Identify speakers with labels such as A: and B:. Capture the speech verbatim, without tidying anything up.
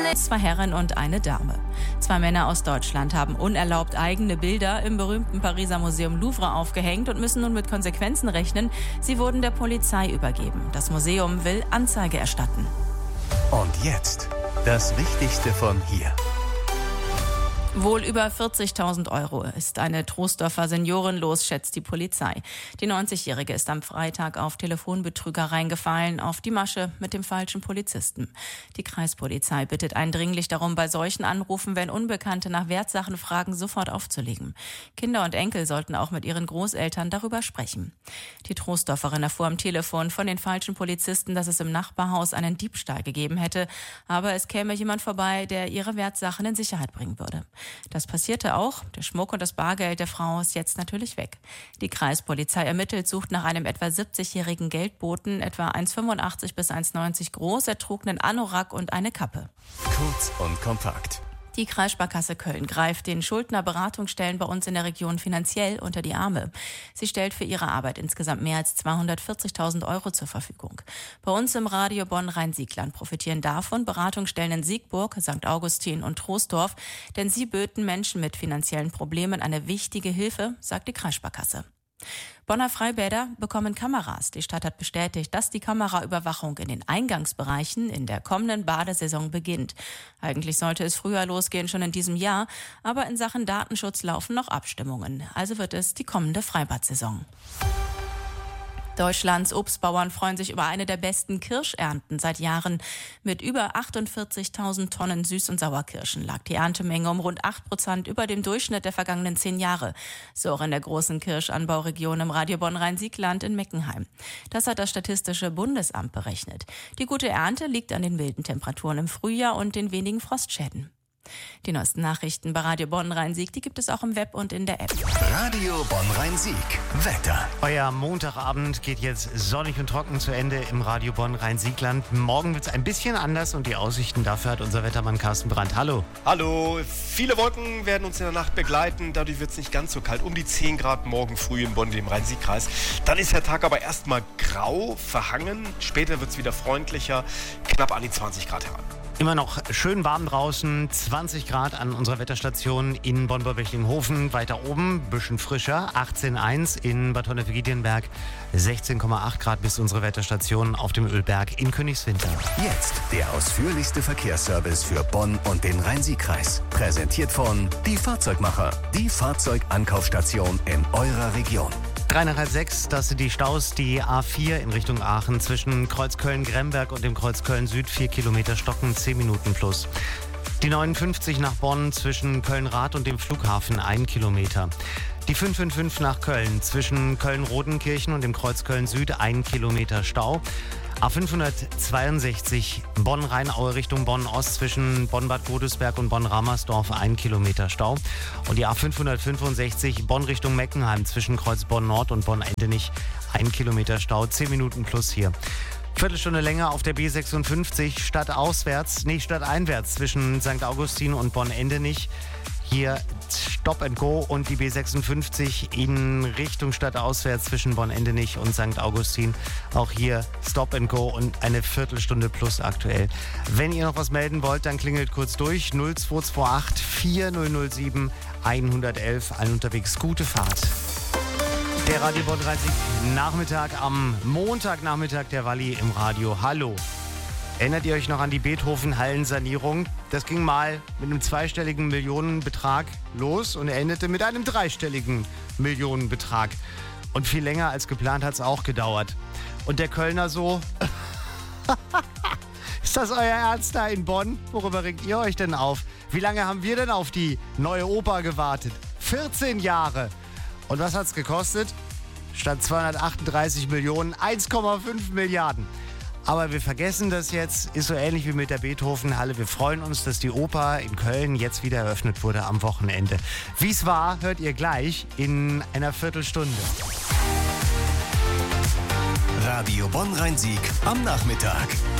A: Zwei Herren und eine Dame. Zwei Männer aus Deutschland haben unerlaubt eigene Bilder im berühmten Pariser Museum Louvre aufgehängt und müssen nun mit Konsequenzen rechnen. Sie wurden der Polizei übergeben. Das Museum will Anzeige erstatten.
B: Und jetzt das Wichtigste von hier.
A: Wohl über vierzigtausend Euro ist eine Troisdorfer Seniorin los, schätzt die Polizei. Die neunzigjährige ist am Freitag auf Telefonbetrüger reingefallen, auf die Masche mit dem falschen Polizisten. Die Kreispolizei bittet eindringlich darum, bei solchen Anrufen, wenn Unbekannte nach Wertsachen fragen, sofort aufzulegen. Kinder und Enkel sollten auch mit ihren Großeltern darüber sprechen. Die Troisdorferin erfuhr am Telefon von den falschen Polizisten, dass es im Nachbarhaus einen Diebstahl gegeben hätte, aber es käme jemand vorbei, der ihre Wertsachen in Sicherheit bringen würde. Das passierte auch. Der Schmuck und das Bargeld der Frau ist jetzt natürlich weg. Die Kreispolizei ermittelt, sucht nach einem etwa siebzigjährigen Geldboten, etwa eins Komma fünfundachtzig bis eins Komma neunzig groß. Er trug einen Anorak und eine Kappe.
B: Kurz und kompakt.
A: Die Kreissparkasse Köln greift den Schuldnerberatungsstellen bei uns in der Region finanziell unter die Arme. Sie stellt für ihre Arbeit insgesamt mehr als zweihundertvierzigtausend Euro zur Verfügung. Bei uns im Radio Bonn-Rhein-Sieg-Land profitieren davon Beratungsstellen in Siegburg, Sankt Augustin und Troisdorf, denn sie böten Menschen mit finanziellen Problemen eine wichtige Hilfe, sagt die Kreissparkasse. Bonner Freibäder bekommen Kameras. Die Stadt hat bestätigt, dass die Kameraüberwachung in den Eingangsbereichen in der kommenden Badesaison beginnt. Eigentlich sollte es früher losgehen, schon in diesem Jahr, aber in Sachen Datenschutz laufen noch Abstimmungen. Also wird es die kommende Freibadsaison. Deutschlands Obstbauern freuen sich über eine der besten Kirschernten seit Jahren. Mit über achtundvierzigtausend Tonnen Süß- und Sauerkirschen lag die Erntemenge um rund acht Prozent über dem Durchschnitt der vergangenen zehn Jahre. So auch in der großen Kirschanbauregion im Radio Bonn-Rhein-Sieg-Land in Meckenheim. Das hat das Statistische Bundesamt berechnet. Die gute Ernte liegt an den milden Temperaturen im Frühjahr und den wenigen Frostschäden. Die neuesten Nachrichten bei Radio Bonn-Rhein-Sieg, die gibt es auch im Web und in der App.
B: Radio Bonn-Rhein-Sieg. Wetter.
C: Euer Montagabend geht jetzt sonnig und trocken zu Ende im Radio Bonn-Rhein-Sieg-Land. Morgen wird es ein bisschen anders und die Aussichten dafür hat unser Wettermann Carsten Brandt. Hallo.
D: Hallo. Viele Wolken werden uns in der Nacht begleiten. Dadurch wird es nicht ganz so kalt. Um die zehn Grad morgen früh in Bonn, dem Rhein-Sieg-Kreis. Dann ist der Tag aber erstmal grau, verhangen. Später wird es wieder freundlicher. Knapp an die zwanzig Grad heran.
C: Immer noch schön warm draußen, zwanzig Grad an unserer Wetterstation in Bonn-Böblinghofen. Weiter oben, bisschen frischer, achtzehn Komma eins in Bad Honnef-Wedienberg, sechzehn Komma acht Grad bis unsere Wetterstation auf dem Ölberg in Königswinter.
B: Jetzt der ausführlichste Verkehrsservice für Bonn und den Rhein-Sieg-Kreis. Präsentiert von Die Fahrzeugmacher, die Fahrzeugankaufstation in eurer Region.
C: Drei nach halb sechs, das sind die Staus, die A vier in Richtung Aachen zwischen Kreuz Köln-Gremberg und dem Kreuz Köln-Süd, vier Kilometer stocken, zehn Minuten plus. Die neunundfünfzig nach Bonn zwischen Köln-Rath und dem Flughafen, ein Kilometer. Die fünf fünf fünf nach Köln zwischen Köln-Rodenkirchen und dem Kreuz Köln-Süd, ein Kilometer Stau. A fünfhundertzweiundsechzig Bonn-Rheinaue Richtung Bonn-Ost zwischen Bonn-Bad Godesberg und Bonn-Ramersdorf, ein Kilometer Stau. Und die A fünfhundertfünfundsechzig Bonn Richtung Meckenheim zwischen Kreuz Bonn-Nord und Bonn-Endenich, ein Kilometer Stau, zehn Minuten plus hier. Viertelstunde länger auf der B sechsundfünfzig stadtauswärts, nee, stadteinwärts zwischen Sankt Augustin und Bonn-Endenich. Hier Stop and Go und die B sechsundfünfzig in Richtung stadtauswärts zwischen Bonn-Endenich und Sankt Augustin. Auch hier Stop and Go und eine Viertelstunde plus aktuell. Wenn ihr noch was melden wollt, dann klingelt kurz durch null zwei zwei acht vier null null sieben eins eins eins. Allen unterwegs gute Fahrt. Der Radio Bonn-Rhein-Sieg Nachmittag am Montagnachmittag der Walli im Radio. Hallo. Erinnert ihr euch noch an die Beethoven-Hallensanierung? Das ging mal mit einem zweistelligen Millionenbetrag los und endete mit einem dreistelligen Millionenbetrag. Und viel länger als geplant hat es auch gedauert. Und der Kölner so, ist das euer Ernst da in Bonn? Worüber regt ihr euch denn auf? Wie lange haben wir denn auf die neue Oper gewartet? vierzehn Jahre. Und was hat's gekostet? Statt zweihundertachtunddreißig Millionen, eins Komma fünf Milliarden. Aber wir vergessen das jetzt, ist so ähnlich wie mit der Beethoven-Halle. Wir freuen uns, dass die Oper in Köln jetzt wieder eröffnet wurde am Wochenende. Wie es war, hört ihr gleich in einer Viertelstunde.
B: Radio Bonn-Rhein-Sieg am Nachmittag.